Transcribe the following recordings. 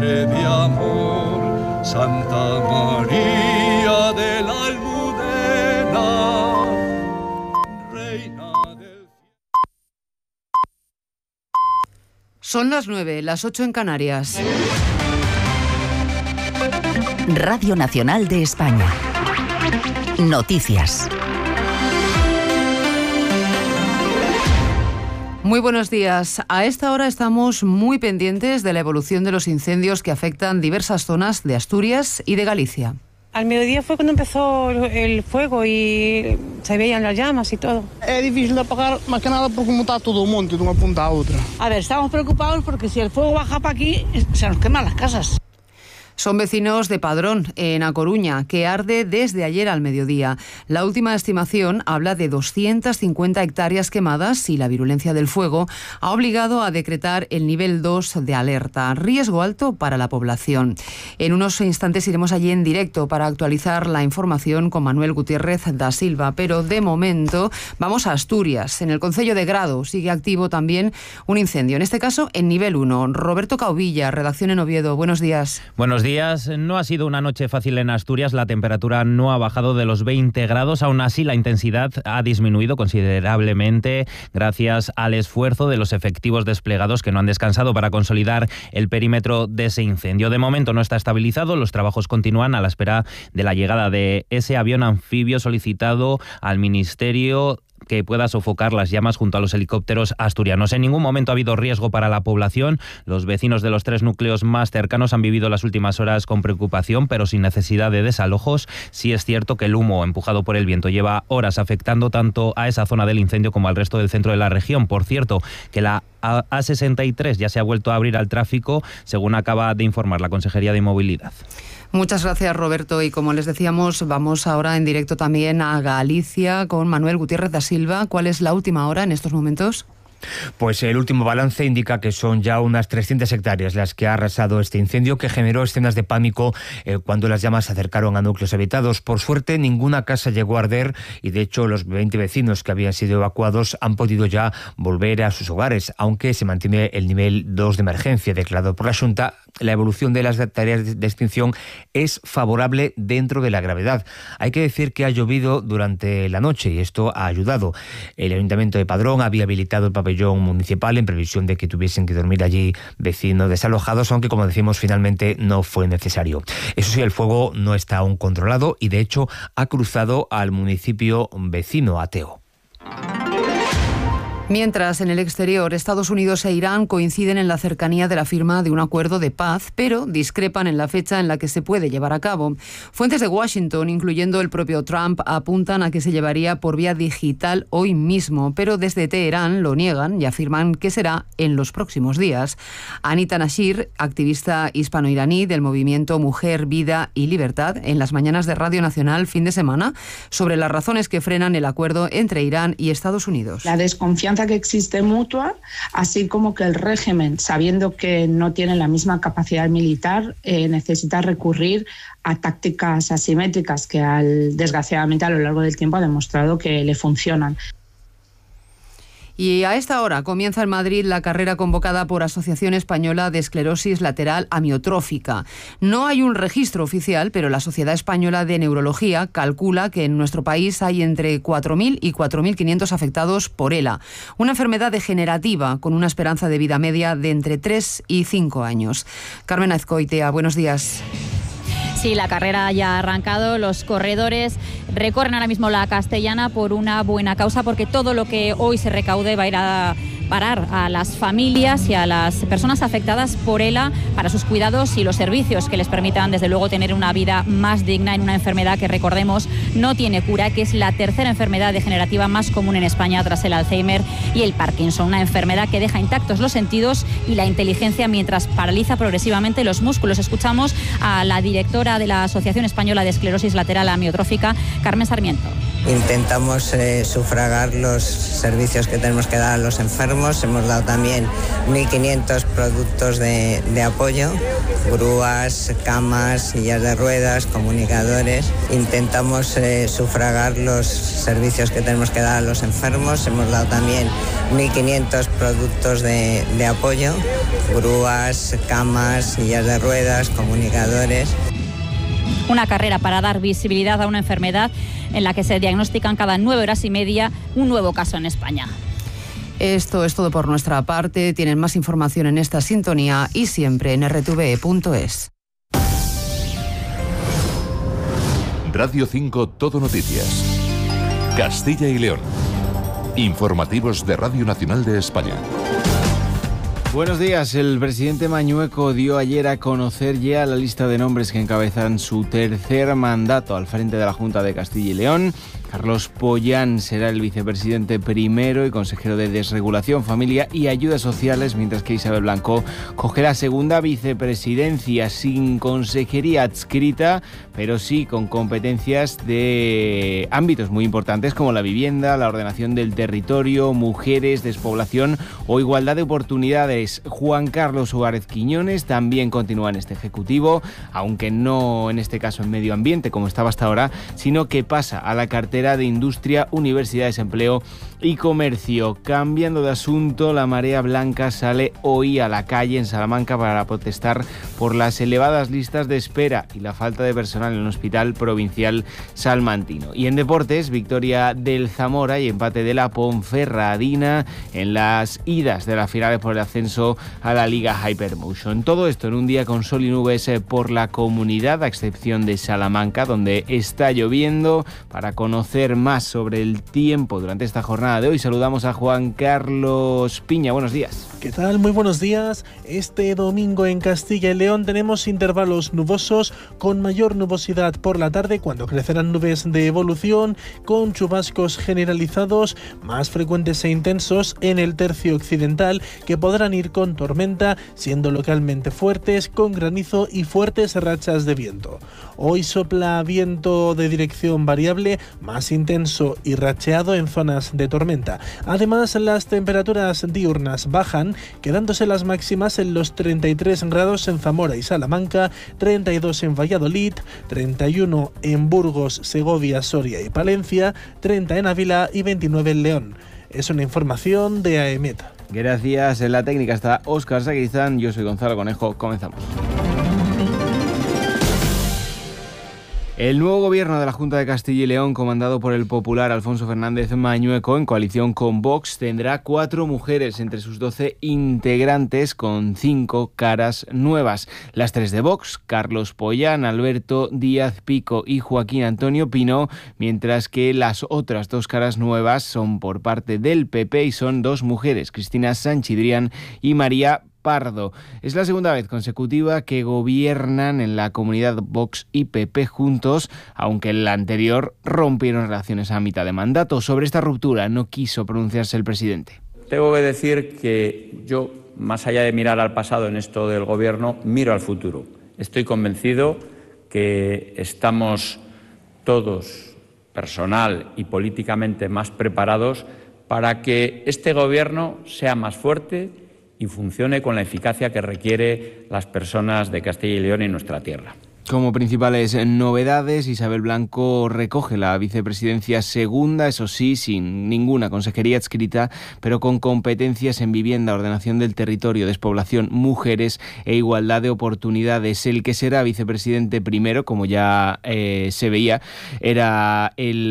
Madre de amor, Santa María de la Almudena, Reina del... Son las 9, las 8 en Canarias. Radio Nacional de España. Noticias. Muy buenos días. A esta hora estamos muy pendientes de la evolución de los incendios que afectan diversas zonas de Asturias y de Galicia. Al mediodía fue cuando empezó el fuego y se veían las llamas y todo. Es difícil de apagar, más que nada porque como está todo un monte de una punta a otra. A ver, estamos preocupados porque si el fuego baja para aquí, se nos queman las casas. Son vecinos de Padrón, en A Coruña, que arde desde ayer al mediodía. La última estimación habla de 250 hectáreas quemadas y la virulencia del fuego ha obligado a decretar el nivel 2 de alerta, riesgo alto para la población. En unos instantes iremos allí en directo para actualizar la información con Manuel Gutiérrez da Silva, pero de momento vamos a Asturias. En el concello de Grado sigue activo también un incendio, en este caso en nivel 1. Roberto Cauvilla, redacción en Oviedo. Buenos días. Buenos días. No ha sido una noche fácil en Asturias. La temperatura no ha bajado de los 20 grados. Aún así, la intensidad ha disminuido considerablemente gracias al esfuerzo de los efectivos desplegados que no han descansado para consolidar el perímetro de ese incendio. De momento no está estabilizado. Los trabajos continúan a la espera de la llegada de ese avión anfibio solicitado al Ministerio que pueda sofocar las llamas junto a los helicópteros asturianos. En ningún momento ha habido riesgo para la población. Los vecinos de los 3 núcleos más cercanos han vivido las últimas horas con preocupación, pero sin necesidad de desalojos. Sí es cierto que el humo empujado por el viento lleva horas afectando tanto a esa zona del incendio como al resto del centro de la región. Por cierto, que la A63 ya se ha vuelto a abrir al tráfico, según acaba de informar la Consejería de Movilidad. Muchas gracias, Roberto. Y como les decíamos, vamos ahora en directo también a Galicia con Manuel Gutiérrez da Silva. ¿Cuál es la última hora en estos momentos? Pues el último balance indica que son ya unas 300 hectáreas las que ha arrasado este incendio, que generó escenas de pánico cuando las llamas se acercaron a núcleos habitados. Por suerte, ninguna casa llegó a arder y, de hecho, los 20 vecinos que habían sido evacuados han podido ya volver a sus hogares, aunque se mantiene el nivel 2 de emergencia declarado por la Xunta. La evolución de las tareas de extinción es favorable dentro de la gravedad. Hay que decir que ha llovido durante la noche y esto ha ayudado. El Ayuntamiento de Padrón había habilitado el pabellón municipal en previsión de que tuviesen que dormir allí vecinos desalojados, aunque, como decimos, finalmente no fue necesario. Eso sí, el fuego no está aún controlado y, de hecho, ha cruzado al municipio vecino, Ateo. Mientras, en el exterior, Estados Unidos e Irán coinciden en la cercanía de la firma de un acuerdo de paz, pero discrepan en la fecha en la que se puede llevar a cabo. Fuentes de Washington, incluyendo el propio Trump, apuntan a que se llevaría por vía digital hoy mismo, pero desde Teherán lo niegan y afirman que será en los próximos días. Anita Nashir, activista hispano-iraní del movimiento Mujer, Vida y Libertad, en las mañanas de Radio Nacional fin de semana, sobre las razones que frenan el acuerdo entre Irán y Estados Unidos. La desconfianza que existe mutua, así como que el régimen, sabiendo que no tiene la misma capacidad militar, necesita recurrir a tácticas asimétricas que desgraciadamente a lo largo del tiempo ha demostrado que le funcionan. Y a esta hora comienza en Madrid la carrera convocada por Asociación Española de Esclerosis Lateral Amiotrófica. No hay un registro oficial, pero la Sociedad Española de Neurología calcula que en nuestro país hay entre 4.000 y 4.500 afectados por ELA, una enfermedad degenerativa con una esperanza de vida media de entre 3 y 5 años. Carmen Azcoitia, buenos días. Sí, la carrera ya ha arrancado. Los corredores recorren ahora mismo la Castellana por una buena causa, porque todo lo que hoy se recaude va a ir a parar a las familias y a las personas afectadas por ELA para sus cuidados y los servicios que les permitan, desde luego, tener una vida más digna en una enfermedad que, recordemos, no tiene cura, que es la tercera enfermedad degenerativa más común en España tras el Alzheimer y el Parkinson, una enfermedad que deja intactos los sentidos y la inteligencia mientras paraliza progresivamente los músculos. Escuchamos a la directora de la Asociación Española de Esclerosis Lateral Amiotrófica, Carmen Sarmiento. Intentamos sufragar los servicios que tenemos que dar a los enfermos. Hemos dado también 1.500 productos de apoyo, grúas, camas, sillas de ruedas, comunicadores. Intentamos sufragar los servicios que tenemos que dar a los enfermos. Hemos dado también 1.500 productos de apoyo, grúas, camas, sillas de ruedas, comunicadores. Una carrera para dar visibilidad a una enfermedad en la que se diagnostican cada 9 horas y media un nuevo caso en España. Esto es todo por nuestra parte. Tienen más información en esta sintonía y siempre en rtve.es. Radio 5 Todo Noticias. Castilla y León. Informativos de Radio Nacional de España. Buenos días. El presidente Mañueco dio ayer a conocer ya la lista de nombres que encabezan su tercer mandato al frente de la Junta de Castilla y León. Carlos Pollán será el vicepresidente primero y consejero de Desregulación, Familia y Ayudas Sociales, mientras que Isabel Blanco coge la segunda vicepresidencia sin consejería adscrita, pero sí con competencias de ámbitos muy importantes como la vivienda, la ordenación del territorio, mujeres, despoblación o igualdad de oportunidades. Juan Carlos Suárez Quiñones también continúa en este ejecutivo, aunque no en este caso en medio ambiente como estaba hasta ahora, sino que pasa a la cartera de Industria, Universidades, Empleo y Comercio. Cambiando de asunto, la Marea Blanca sale hoy a la calle en Salamanca para protestar por las elevadas listas de espera y la falta de personal en el Hospital Provincial Salmantino. Y en deportes, victoria del Zamora y empate de la Ponferradina en las idas de las finales por el ascenso a la Liga Hypermotion. Todo esto en un día con sol y nubes por la comunidad, a excepción de Salamanca, donde está lloviendo. Para conocer más sobre el tiempo durante esta jornada de hoy, saludamos a Juan Carlos Piña. Buenos días. ¿Qué tal? Muy buenos días. Este domingo en Castilla y León tenemos intervalos nubosos con mayor nubosidad por la tarde, cuando crecerán nubes de evolución con chubascos generalizados más frecuentes e intensos en el tercio occidental, que podrán ir con tormenta, siendo localmente fuertes, con granizo y fuertes rachas de viento. Hoy sopla viento de dirección variable, más intenso y racheado en zonas de tormenta. Además, las temperaturas diurnas bajan, quedándose las máximas en los 33 grados en Zamora y Salamanca, 32 en Valladolid, 31 en Burgos, Segovia, Soria y Palencia, 30 en Ávila y 29 en León. Es una información de AEMET. Gracias. En la técnica está Óscar Saguizán. Yo soy Gonzalo Conejo. Comenzamos. El nuevo gobierno de la Junta de Castilla y León, comandado por el popular Alfonso Fernández Mañueco, en coalición con Vox, tendrá 4 mujeres entre sus 12 integrantes, con 5 caras nuevas. Las 3 de Vox, Carlos Pollán, Alberto Díaz Pico y Joaquín Antonio Pino, mientras que las otras 2 caras nuevas son por parte del PP y son 2 mujeres, Cristina Sanchidrián y María Pardo. Es la segunda vez consecutiva que gobiernan en la comunidad Vox y PP juntos, aunque en la anterior rompieron relaciones a mitad de mandato. Sobre esta ruptura no quiso pronunciarse el presidente. Tengo que decir que yo, más allá de mirar al pasado en esto del gobierno, miro al futuro. Estoy convencido que estamos todos, personal y políticamente, más preparados para que este gobierno sea más fuerte y funcione con la eficacia que requiere las personas de Castilla y León y nuestra tierra. Como principales novedades, Isabel Blanco recoge la vicepresidencia segunda, eso sí, sin ninguna consejería adscrita, pero con competencias en vivienda, ordenación del territorio, despoblación, mujeres e igualdad de oportunidades. El que será vicepresidente primero, como ya se veía, era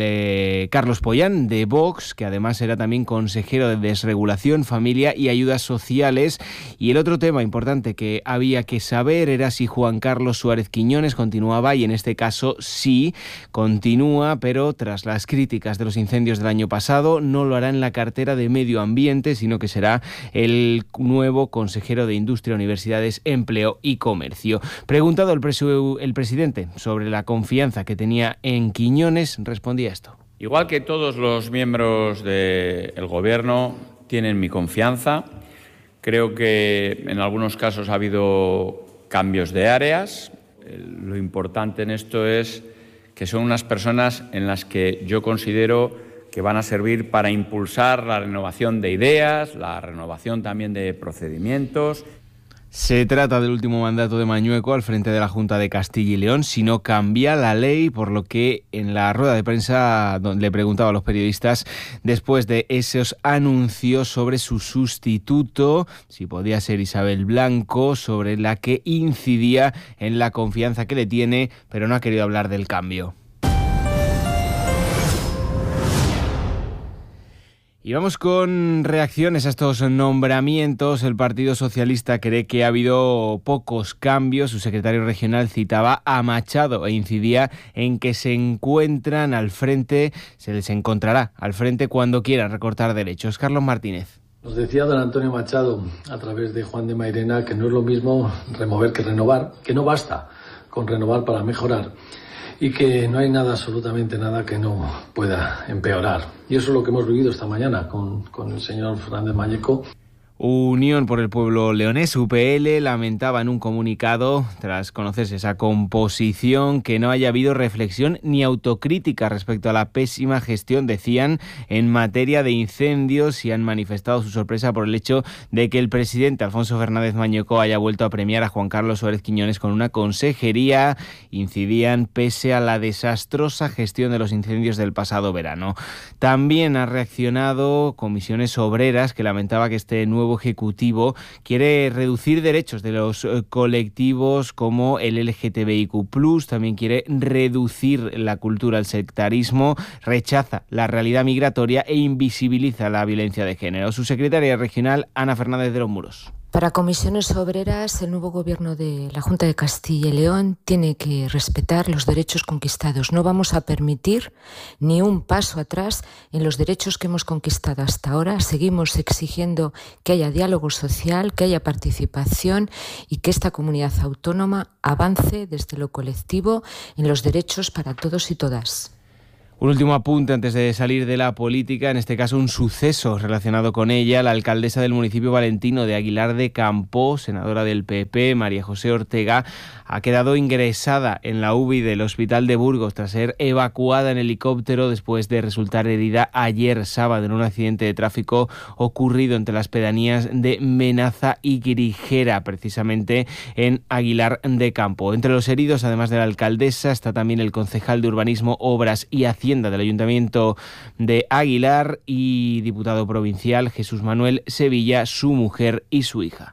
el Carlos Pollán de Vox, que además era también consejero de Desregulación, Familia y Ayudas Sociales. Y el otro tema importante que había que saber era si Juan Carlos Suárez Quiñones continuaba, y en este caso sí continúa, pero tras las críticas de los incendios del año pasado no lo hará en la cartera de Medio Ambiente, sino que será el nuevo consejero de Industria, Universidades, Empleo y Comercio. Preguntado el presidente sobre la confianza que tenía en Quiñones, respondía esto. Igual que todos los miembros del gobierno tienen mi confianza, creo que en algunos casos ha habido cambios de áreas. Lo importante en esto es que son unas personas en las que yo considero que van a servir para impulsar la renovación de ideas, la renovación también de procedimientos. Se trata del último mandato de Mañueco al frente de la Junta de Castilla y León si no cambia la ley, por lo que en la rueda de prensa le preguntaba a los periodistas después de esos anuncios sobre su sustituto, si podía ser Isabel Blanco, sobre la que incidía en la confianza que le tiene, pero no ha querido hablar del cambio. Y vamos con reacciones a estos nombramientos. El Partido Socialista cree que ha habido pocos cambios. Su secretario regional citaba a Machado e incidía en que se encuentran al frente, se les encontrará al frente cuando quieran recortar derechos. Carlos Martínez. Nos decía don Antonio Machado a través de Juan de Mairena que no es lo mismo remover que renovar, que no basta con renovar para mejorar y que no hay nada, absolutamente nada, que no pueda empeorar. Y eso es lo que hemos vivido esta mañana con el señor Fernández Mañueco. Unión por el Pueblo Leonés, UPL, lamentaba en un comunicado, tras conocerse esa composición, que no haya habido reflexión ni autocrítica respecto a la pésima gestión, decían, en materia de incendios, y han manifestado su sorpresa por el hecho de que el presidente Alfonso Fernández Mañueco haya vuelto a premiar a Juan Carlos Suárez Quiñones con una consejería. Incidían pese a la desastrosa gestión de los incendios del pasado verano. También ha reaccionado Comisiones Obreras, que lamentaba que este nuevo Ejecutivo quiere reducir derechos de los colectivos como el LGTBIQ+, también quiere reducir la cultura al sectarismo, rechaza la realidad migratoria e invisibiliza la violencia de género. Su secretaria regional, Ana Fernández de los Muros. Para Comisiones Obreras, el nuevo gobierno de la Junta de Castilla y León tiene que respetar los derechos conquistados. No vamos a permitir ni un paso atrás en los derechos que hemos conquistado hasta ahora. Seguimos exigiendo que haya diálogo social, que haya participación y que esta comunidad autónoma avance desde lo colectivo en los derechos para todos y todas. Un último apunte antes de salir de la política, en este caso un suceso relacionado con ella. La alcaldesa del municipio valentino de Aguilar de Campo, senadora del PP, María José Ortega, ha quedado ingresada en la UBI del Hospital de Burgos tras ser evacuada en helicóptero después de resultar herida ayer sábado en un accidente de tráfico ocurrido entre las pedanías de Menaza y Grijera, precisamente en Aguilar de Campo. Entre los heridos, además de la alcaldesa, está también el concejal de Urbanismo, Obras y Hacienda del Ayuntamiento de Aguilar y diputado provincial Jesús Manuel Sevilla, su mujer y su hija.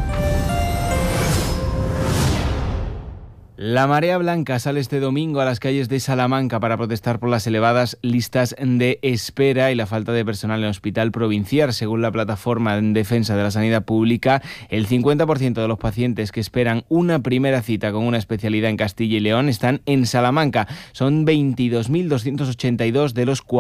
La Marea Blanca sale este domingo a las calles de Salamanca para protestar por las elevadas listas de espera y la falta de personal en el hospital provincial. Según la plataforma en defensa de la sanidad pública, el 50% de los pacientes que esperan una primera cita con una especialidad en Castilla y León están en Salamanca. Son 22.282 de los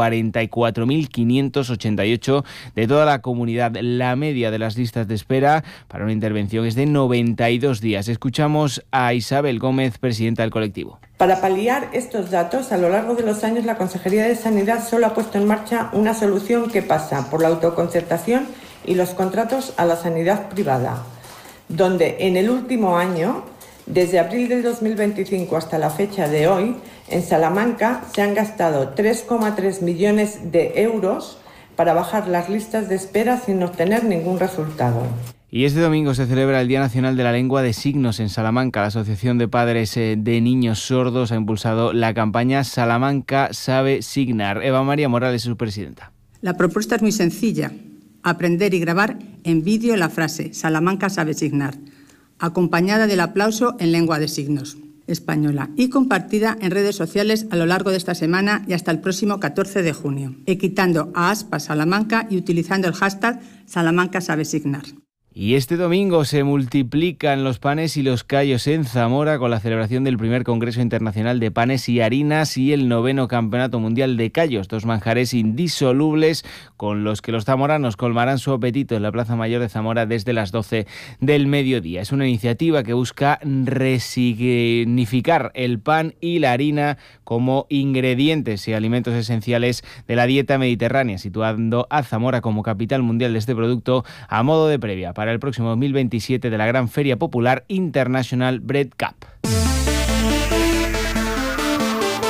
44.588 de toda la comunidad. La media de las listas de espera para una intervención es de 92 días. Escuchamos a Isabel Gómez, presidenta del colectivo. Para paliar estos datos, a lo largo de los años la Consejería de Sanidad solo ha puesto en marcha una solución que pasa por la autoconcertación y los contratos a la sanidad privada, donde en el último año, desde abril del 2025 hasta la fecha de hoy, en Salamanca se han gastado 3,3 millones de euros para bajar las listas de espera sin obtener ningún resultado. Y este domingo se celebra el Día Nacional de la Lengua de Signos en Salamanca. La Asociación de Padres de Niños Sordos ha impulsado la campaña Salamanca Sabe Signar. Eva María Morales es su presidenta. La propuesta es muy sencilla: aprender y grabar en vídeo la frase Salamanca Sabe Signar, acompañada del aplauso en lengua de signos española y compartida en redes sociales a lo largo de esta semana y hasta el próximo 14 de junio, quitando a Aspa Salamanca y utilizando el hashtag Salamanca Sabe Signar. Y este domingo se multiplican los panes y los callos en Zamora con la celebración del primer Congreso Internacional de Panes y Harinas y el 9º Campeonato Mundial de Callos, dos manjares indisolubles con los que los zamoranos colmarán su apetito en la Plaza Mayor de Zamora desde las 12 del mediodía. Es una iniciativa que busca resignificar el pan y la harina como ingredientes y alimentos esenciales de la dieta mediterránea, situando a Zamora como capital mundial de este producto a modo de previa para el próximo 2027 de la gran Feria Popular International Bread Cup.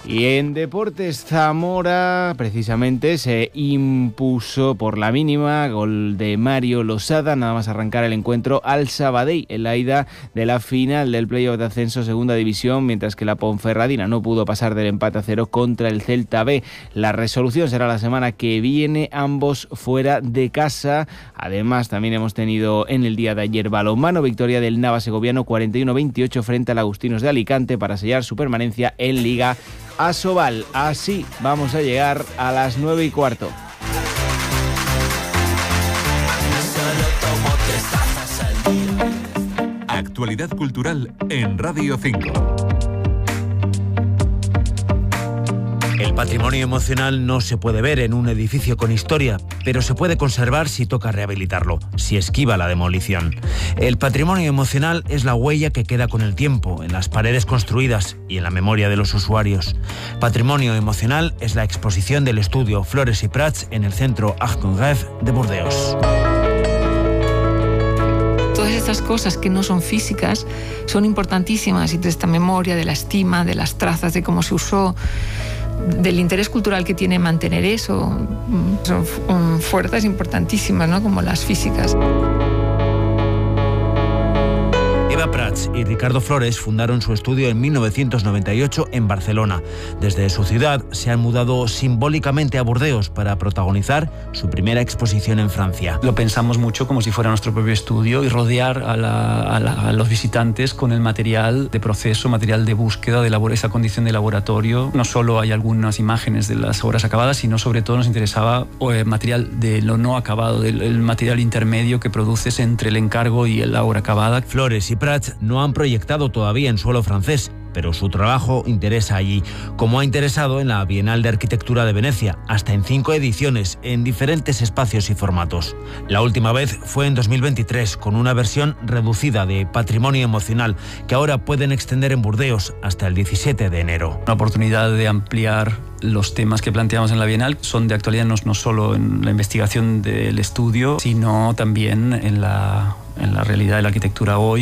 Y en deportes, Zamora precisamente se impuso por la mínima, gol de Mario Losada, nada más arrancar el encuentro al Sabadell en la ida de la final del playoff de ascenso segunda división, mientras que la Ponferradina no pudo pasar del empate a 0 contra el Celta B. La resolución será la semana que viene, ambos fuera de casa. Además, también hemos tenido en el día de ayer balonmano, victoria del Nava Segoviano 41-28 frente al Agustinos de Alicante para sellar su permanencia en Liga Asobal. Así vamos a llegar a las 9:15. Actualidad cultural en Radio 5. El patrimonio emocional no se puede ver en un edificio con historia, pero se puede conservar si toca rehabilitarlo, si esquiva la demolición. El patrimonio emocional es la huella que queda con el tiempo, en las paredes construidas y en la memoria de los usuarios. Patrimonio emocional es la exposición del estudio Flores y Prats en el centro Arc Congreve de Burdeos. Todas estas cosas que no son físicas son importantísimas, y de esta memoria, de la estima, de las trazas, de cómo se usó, del interés cultural que tiene mantener eso, son fuerzas importantísimas, ¿no?, como las físicas. Eva Prats y Ricardo Flores fundaron su estudio en 1998 en Barcelona. Desde su ciudad se han mudado simbólicamente a Burdeos para protagonizar su primera exposición en Francia. Lo pensamos mucho como si fuera nuestro propio estudio y rodear a los visitantes con el material de proceso, material de búsqueda, de esa condición de laboratorio. No solo hay algunas imágenes de las obras acabadas, sino sobre todo nos interesaba material de lo no acabado, el material intermedio que produces entre el encargo y la obra acabada. Flores y Prats no han proyectado todavía en suelo francés, pero su trabajo interesa allí, como ha interesado en la Bienal de Arquitectura de Venecia, hasta en 5 ediciones, en diferentes espacios y formatos. La última vez fue en 2023, con una versión reducida de Patrimonio Emocional, que ahora pueden extender en Burdeos hasta el 17 de enero. Una oportunidad de ampliar los temas que planteamos en la Bienal. Son de actualidad no solo en la investigación del estudio, sino también en la realidad de la arquitectura hoy.